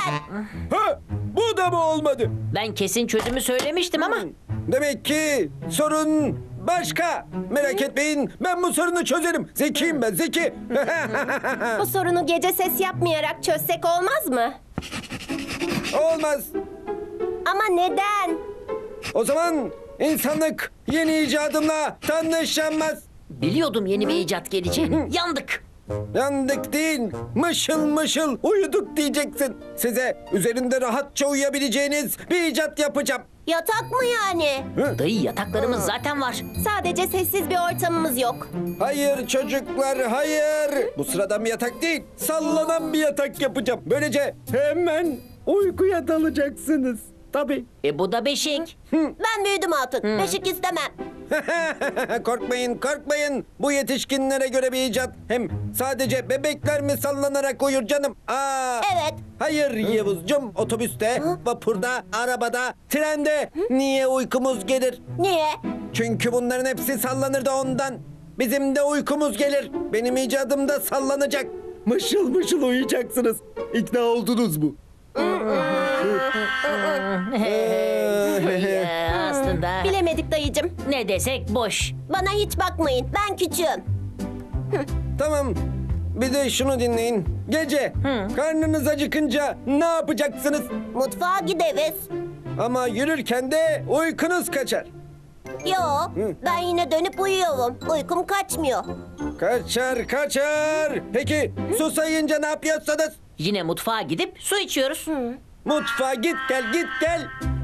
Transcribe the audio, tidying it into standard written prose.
neden? Ha, bu da mı olmadı? Ben kesin çözümü söylemiştim ama Demek ki sorun başka. Merak etmeyin, ben bu sorunu çözerim. Zekiyim ben, zeki. Bu sorunu gece ses yapmayarak çözsek olmaz mı? Olmaz. Ama neden? O zaman insanlık yeni icadımla tanışamaz. biliyordum yeni bir icat geleceğini. Yandık. Yandık değil, mışıl mışıl uyuduk diyeceksin. Size üzerinde rahatça uyuyabileceğiniz bir icat yapacağım. Yatak mı yani? Dayı yataklarımız zaten var. Sadece sessiz bir ortamımız yok. Hayır çocuklar, hayır. Bu sıradan bir yatak değil, sallanan bir yatak yapacağım. Böylece hemen uykuya dalacaksınız. Tabii. Bu da beşik. Ben büyüdüm Hatun. Beşik istemem. Korkmayın, korkmayın. Bu yetişkinlere göre bir icat. Hem sadece bebekler mi sallanarak uyur canım? Aa, Evet. hayır Yavuzcum, otobüste, vapurda, arabada, trende. Niye uykumuz gelir? Niye? Çünkü bunların hepsi sallanır da ondan. Bizim de uykumuz gelir. Benim icadım da sallanacak. Mışıl mışıl uyuyacaksınız. İkna oldunuz mu? Aslında Bilemedik dayıcım. ne desek boş. Bana hiç bakmayın. Ben küçüğüm. Tamam. Bir de şunu dinleyin. Gece karnınız acıkınca ne yapacaksınız? Mutfağa gideriz. Ama yürürken de uykunuz kaçar. Yo, ben yine dönüp uyuyorum. Uykum kaçmıyor. Kaçar, kaçar. Peki susayınca ne yapıyorsunuz? Yine mutfağa gidip su içiyoruz. Mutfağa git gel, git gel.